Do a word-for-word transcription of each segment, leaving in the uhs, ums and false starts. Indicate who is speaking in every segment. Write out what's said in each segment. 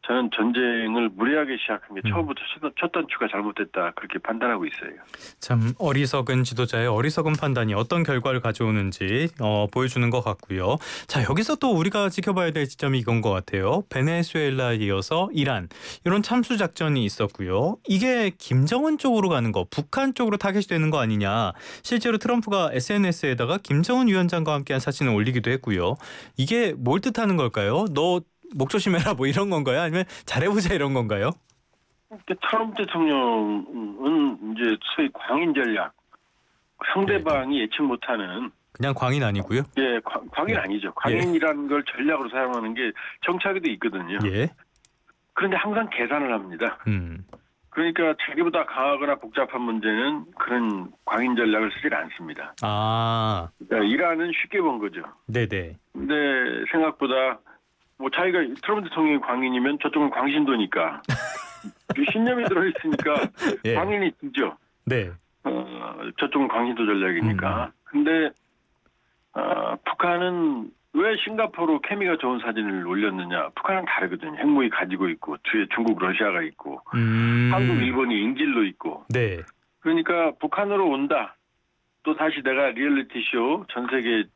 Speaker 1: 저는 전쟁을 무리하게 시작한 게
Speaker 2: 음.
Speaker 1: 처음부터 첫, 첫 단추가 잘못됐다 그렇게 판단하고 있어요.
Speaker 2: 참 어리석은 지도자의 어리석은 판단이 어떤 결과를 가져오는지 어, 보여주는 것 같고요. 자, 여기서 또 우리가 지켜봐야 될 지점이 이건 것 같아요. 베네수엘라에 이어서 이란 이런 참수 작전이 있었고요. 이게 김정은 쪽으로 가는 거, 북한 쪽으로 타겟이 되는 거 아니냐. 실제로 트럼프가 에스엔에스에다가 김정은 위원장과 함께한 사진을 올리기도 했고요. 이게 뭘 뜻하는 걸까요? 너 목 조심해라 뭐 이런 건가요? 아니면 잘해보자 이런 건가요?
Speaker 1: 근데 트럼프 대통령은 이제 소위 광인 전략, 상대방이 예측 못하는
Speaker 2: 그냥 광인 아니고요.
Speaker 1: 예 광, 광인
Speaker 2: 예.
Speaker 1: 아니죠.
Speaker 2: 예.
Speaker 1: 광인이라는 걸 전략으로 사용하는 게 정착에도 있거든요.
Speaker 2: 예.
Speaker 1: 그런데 항상 계산을 합니다.
Speaker 2: 음.
Speaker 1: 그러니까 자기보다 강하거나 복잡한 문제는 그런 광인 전략을 쓰질 않습니다.
Speaker 2: 아.
Speaker 1: 그러니까 이란은 쉽게 본 거죠.
Speaker 2: 네네.
Speaker 1: 근데 생각보다 뭐 자기가 트럼프 대통령이 광인이면 저쪽은 광신도니까 신념이 들어있으니까
Speaker 2: 예.
Speaker 1: 광인이 지죠.
Speaker 2: 네.
Speaker 1: 어, 저쪽은 광신도 전략이니까.
Speaker 2: 음.
Speaker 1: 근데 어, 북한은 왜 싱가포르 케미가 좋은 사진을 올렸느냐. 북한은 다르거든요. 핵무기 가지고 있고 뒤에 중국 러시아가 있고
Speaker 2: 음.
Speaker 1: 한국 일본이 인질로 있고.
Speaker 2: 네.
Speaker 1: 그러니까 북한으로 온다. 또 다시 내가 리얼리티 쇼 전 세계를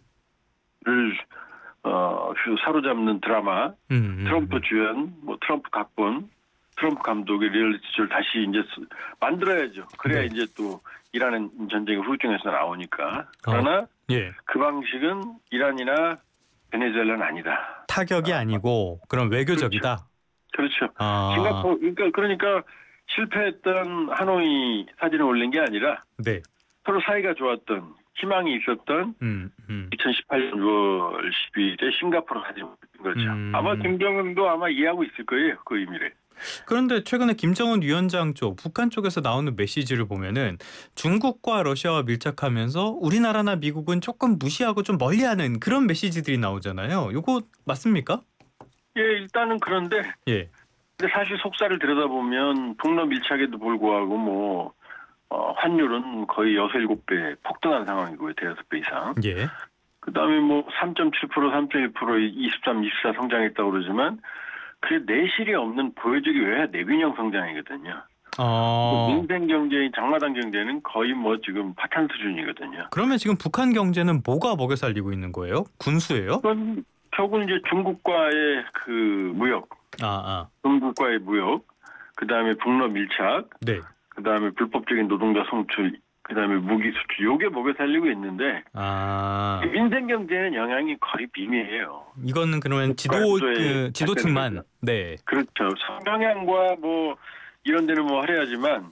Speaker 1: 어, 사로잡는 드라마,
Speaker 2: 음, 음.
Speaker 1: 트럼프 주연, 뭐 트럼프 각본, 트럼프 감독의 리얼리티 쇼를 다시 이제 만들어야죠. 그래야
Speaker 2: 네.
Speaker 1: 이제 또 이란은 전쟁의 후유증에서 나오니까. 그러나
Speaker 2: 어, 예.
Speaker 1: 그 방식은 이란이나 베네수엘라는 아니다.
Speaker 2: 타격이
Speaker 1: 아,
Speaker 2: 아니고 그런 외교적이다.
Speaker 1: 그렇죠.
Speaker 2: 아.
Speaker 1: 싱가포르 그러니까 그러니까 실패했던 하노이 사진을 올린 게 아니라
Speaker 2: 네.
Speaker 1: 서로 사이가 좋았던 희망이 있었던
Speaker 2: 음, 음.
Speaker 1: 이천십팔 년 유월 십이일에 싱가포르 사진을 올린 거죠.
Speaker 2: 음.
Speaker 1: 아마 김정은도 아마 이해하고 있을 거예요. 그 의미를.
Speaker 2: 그런데 최근에 김정은 위원장 쪽, 북한 쪽에서 나오는 메시지를 보면은 중국과 러시아와 밀착하면서 우리나라나 미국은 조금 무시하고 좀 멀리하는 그런 메시지들이 나오잖아요. 요거 맞습니까?
Speaker 1: 예, 일단은 그런데
Speaker 2: 예.
Speaker 1: 근데 사실 속사를 들여다보면 북러 밀착에도 불구하고 뭐 어, 환율은 거의 여섯, 일곱 배 폭등한 상황이고요. 대여섯 배 이상.
Speaker 2: 예.
Speaker 1: 그다음에 뭐 삼 점 칠 퍼센트, 삼 점 일 퍼센트, 이십삼, 이십사 성장했다고 그러지만 그게 내실이 없는 보여주기 외야 내균형 성장이거든요.
Speaker 2: 어.
Speaker 1: 민생 경제인 장마당 경제는 거의 뭐 지금 파탄 수준이거든요.
Speaker 2: 그러면 지금 북한 경제는 뭐가 먹여 살리고 있는 거예요? 군수예요?
Speaker 1: 그건 결국 이제 중국과의 그 무역,
Speaker 2: 아, 아.
Speaker 1: 중국과의 무역, 그다음에 북러 밀착,
Speaker 2: 네.
Speaker 1: 그다음에 불법적인 노동자 송출, 그다음에 무기 수출, 요게 먹여 살리고 있는데
Speaker 2: 아.
Speaker 1: 민생 경제는 영향이 거의 비미해요.
Speaker 2: 이거는 그러면 지도 그 지도층만. 네.
Speaker 1: 그렇죠. 성평양과 뭐 이런 데는 뭐 하려야지만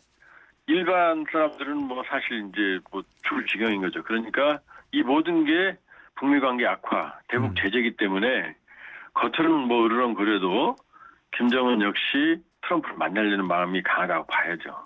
Speaker 1: 일반 사람들은 뭐 사실 이제 뭐 죽을 지경인 거죠. 그러니까 이 모든 게 북미 관계 악화, 대북
Speaker 2: 음.
Speaker 1: 제재이기 때문에 겉으로는 뭐 으르렁거려도 김정은 역시 트럼프를 만나려는 마음이 강하다고 봐야죠.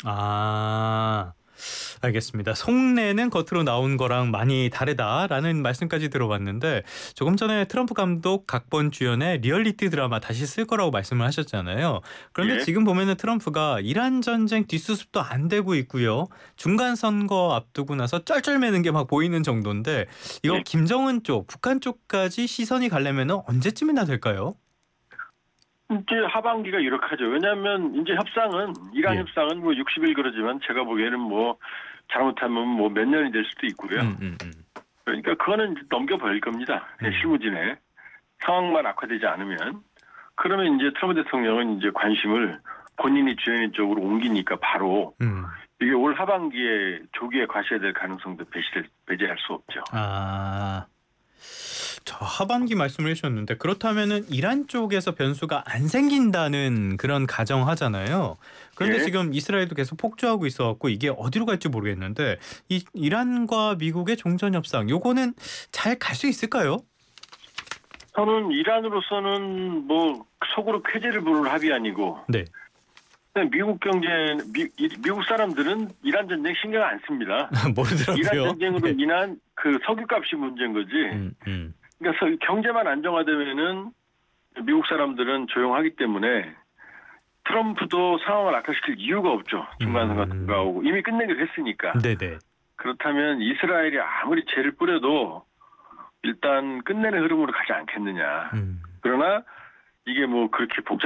Speaker 2: 아. 알겠습니다. 속내는 겉으로 나온 거랑 많이 다르다라는 말씀까지 들어봤는데 조금 전에 트럼프 감독 각본 주연의 리얼리티 드라마 다시 쓸 거라고 말씀을 하셨잖아요. 그런데
Speaker 1: 예.
Speaker 2: 지금 보면은 트럼프가 이란 전쟁 뒷수습도 안 되고 있고요. 중간 선거 앞두고 나서 쩔쩔매는 게 막 보이는 정도인데 이거
Speaker 1: 예.
Speaker 2: 김정은 쪽, 북한 쪽까지 시선이 가려면은 언제쯤이나 될까요?
Speaker 1: 이제 하반기가 유력하죠. 왜냐하면 이제 협상은 이란
Speaker 2: 예.
Speaker 1: 협상은 뭐 육십 일 그러지만 제가 보기에는 뭐 잘못하면 뭐 몇 년이 될 수도 있고요.
Speaker 2: 음, 음, 음.
Speaker 1: 그러니까 그거는 이제 넘겨버릴 겁니다.
Speaker 2: 음.
Speaker 1: 실무진에 상황만 악화되지 않으면 그러면 이제 트럼프 대통령은 이제 관심을 본인이 주연인 쪽으로 옮기니까 바로
Speaker 2: 음.
Speaker 1: 이게 올 하반기에 조기에 과시될 가능성도 배제될, 배제할 수 없죠.
Speaker 2: 아. 저 하반기 말씀을 해주셨는데 그렇다면은 이란 쪽에서 변수가 안 생긴다는 그런 가정하잖아요. 그런데
Speaker 1: 예.
Speaker 2: 지금 이스라엘도 계속 폭주하고 있어갖고 이게 어디로 갈지 모르겠는데 이 이란과 미국의 종전 협상 요거는 잘 갈 수 있을까요?
Speaker 1: 저는 이란으로서는 뭐 속으로 쾌재를 부를 합의 아니고
Speaker 2: 네.
Speaker 1: 미국 경제 미, 미국 사람들은 이란 전쟁 신경 안 씁니다.
Speaker 2: 모르더라고요.
Speaker 1: 이란 전쟁으로
Speaker 2: 네.
Speaker 1: 인한 그 석유값이 문제인 거지.
Speaker 2: 음, 음.
Speaker 1: 그러니까 서- 경제만 안정화되면은 미국 사람들은 조용하기 때문에 트럼프도 상황을 악화시킬 이유가 없죠. 중간선거
Speaker 2: 음.
Speaker 1: 통과하고 이미 끝내기로 했으니까.
Speaker 2: 네네.
Speaker 1: 그렇다면 이스라엘이 아무리 죄를 뿌려도 일단 끝내는 흐름으로 가지 않겠느냐.
Speaker 2: 음.
Speaker 1: 그러나 이게 뭐 그렇게 복잡